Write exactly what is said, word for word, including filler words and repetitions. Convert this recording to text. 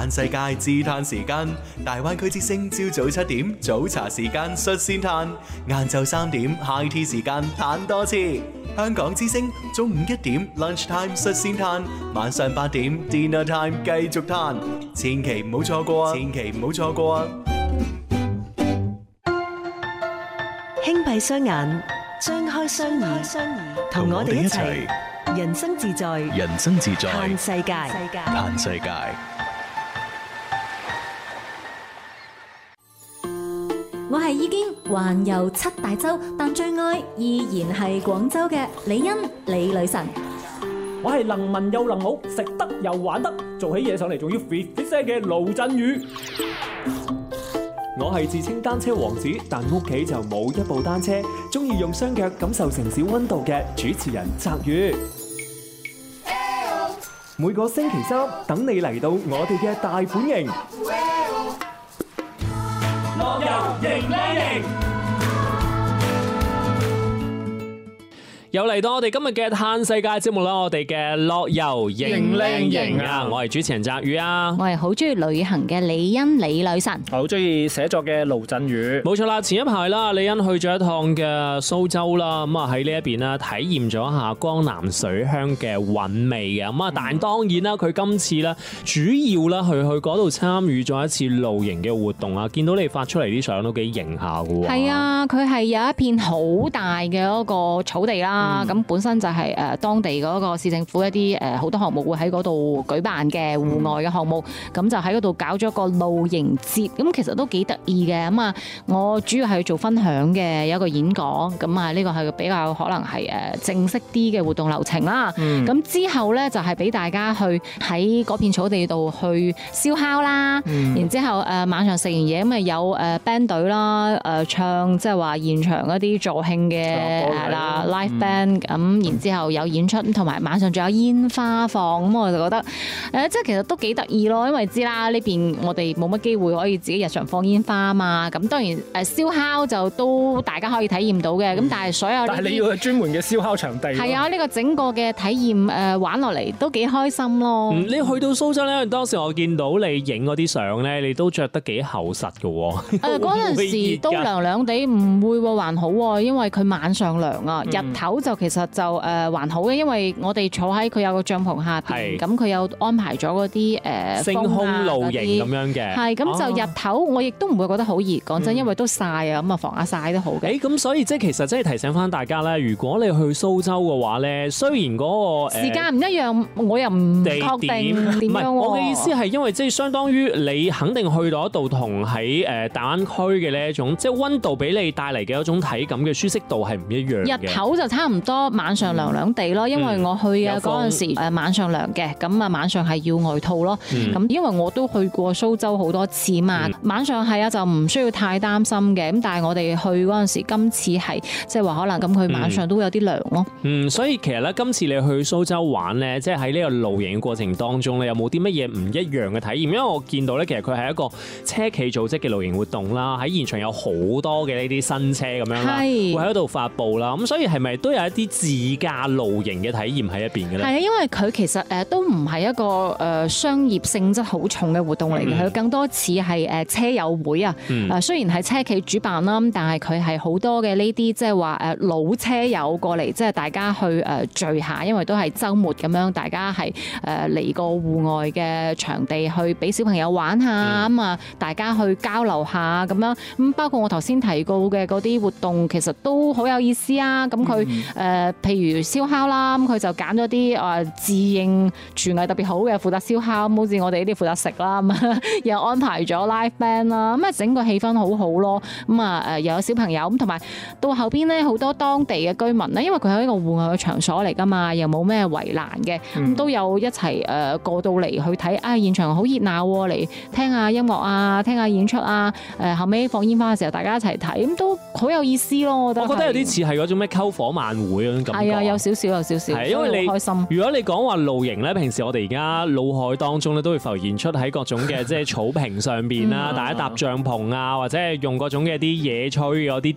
眼世界自嘆時間，大灣區之聲朝早七點早茶時間率先嘆，晏晝三點 high tea 時間嘆多次。香港之聲中午一點 lunch time 率先嘆，晚上八點 dinner time 繼續嘆，千祈唔好錯過啊！千祈唔好錯過啊！ 輕閉雙眼，張開雙耳，同我哋一齊人生自在， 人生自在， 嘆世界。 嘆世界。 我係已經環遊七大洲，但最愛依然係廣州嘅李欣李女神。 我係能文又能武，食得又玩得，做起嘢上嚟仲要 fit fit 聲嘅盧振宇。我係自稱單車王子，但屋企就冇一部單車，中意用雙腳感受城市溫度嘅主持人澤宇。每個星期三等你嚟到我哋嘅大本營，樂遊迎靚營。又嚟到我哋今日嘅嘆世界節目啦，我哋嘅樂遊迎靚營啊！我係主持人澤宇啊， 我係好中意旅行嘅李欣李女神， 我好中意寫作嘅盧振宇。 冇錯啦，前一排啦，李欣去咗一趟嘅蘇州啦，咁啊喺呢一邊啦，體驗咗一下江南水鄉嘅韻味嘅，咁啊，但係當然啦，佢今次咧主要啦去去嗰度參與咗一次露營嘅活動啊，見到你發出嚟啲相都幾型下嘅喎。 係啊，佢係有一片好大嘅嗰個草地啦。咁、嗯、本身就係誒當地嗰個市政府一啲誒好多項目會喺嗰度舉辦嘅戶外嘅項目，咁、嗯、就喺嗰度搞咗個露營節，咁其實都幾得意嘅。咁啊，我主要係做分享嘅，有一個演講，咁啊呢個係比較可能係誒正式啲嘅活動流程啦。咁、嗯、之後咧就係俾大家去喺嗰片草地度去燒烤啦，嗯、然之後誒晚上食完嘢咁啊有誒 band 隊啦，誒唱即係話現場一啲助興嘅係啦 live band。咁然之後有演出，同埋晚上仲有煙花放，咁我就覺得誒，即係其實都幾得意咯，因為知啦呢邊我哋冇乜機會可以自己日常放煙花啊嘛，咁當然誒燒烤就都大家可以體驗到嘅，咁、嗯、但係所有但係你要去專門嘅燒烤場地，係啊，呢、呢個整個嘅體驗誒玩落嚟都幾開心咯。 嗯、你去到蘇州咧，當時我見到你影嗰啲相咧，你都着得幾厚實㗎喎。誒嗰陣時都涼涼地，唔會喎，還好喎，因為佢晚上涼啊，日頭就其實就誒還好嘅，因為我哋坐喺佢有個帳篷下邊，咁佢有安排咗嗰啲誒星空露營咁樣嘅， 係咁就日頭我亦都唔會覺得好熱，講真，因為都曬啊，咁啊防下曬都好嘅。誒咁所以即係其實即係提醒翻大家咧，如果你去蘇州嘅話咧，雖然嗰個時間唔一樣，我又唔確定點樣喎。 我嘅意思係因為即係相當於你肯定去到一度同喺誒大灣區嘅呢一種即係溫度俾你帶嚟嘅一種體感嘅舒適度係唔一樣嘅。 日頭就差唔多，晚上涼涼地咯，因為我去嘅嗰陣時誒晚上涼嘅，咁啊晚上係要外套咯。咁、嗯、因為我都去過蘇州好多次嘛，嗯、晚上係啊就唔需要太擔心嘅。咁但係我哋去嗰陣時，今次係即係話可能咁佢晚上都會有啲涼咯。 嗯，所以其實咧今次你去蘇州玩咧，即係喺呢個露營嘅過程當中咧，有冇啲乜嘢唔一樣嘅體驗？因為我見到咧，其實佢係一個車企組織嘅露營活動啦，喺現場有好多嘅呢啲新車咁樣啦，會喺度發布啦。咁所以係咪都有一啲自駕露營嘅體驗喺一邊嘅咧？係啊， 因為佢其實誒都唔係一個誒商業性質好重嘅活動嚟嘅，佢、嗯、更多似係誒車友會啊。誒、嗯、雖然係車企主辦啦，但係佢係好多嘅呢啲即係話誒老車友過嚟，即係大家去誒聚下，因為都係週末咁樣，大家係誒嚟個戶外嘅場地去俾小朋友玩下咁啊，嗯、大家去交流下咁樣。咁包括我頭先提過嘅嗰啲活動，其實都好有意思啊。咁佢誒譬如燒烤啦，咁佢就揀咗啲誒自認廚藝特別好嘅負責燒烤，好似我哋呢啲負責食啦，咁又安排咗 live band 啦，咁啊整個氣氛好好咯。咁啊誒又有小朋友咁，同埋到後邊咧好多當地嘅居民咧，因為佢係一個戶外嘅場所嚟噶嘛，又冇咩圍欄嘅，咁、嗯、都有一齊誒過到嚟去睇啊，現場好熱鬧，嚟聽下音樂啊，聽下演出啊，誒後尾放煙花嘅時候大家一齊睇，咁都好有意思咯。我覺得我覺得有啲似係嗰種咩篝火晚會嗰種感覺。係啊，有少少有少少。係因為你開心。如果你講話露營咧，平時我哋而家腦海當中咧都會浮現出喺各種嘅即係草坪上邊啦，大家搭帳篷啊，或者係用各種嘅啲野炊嗰啲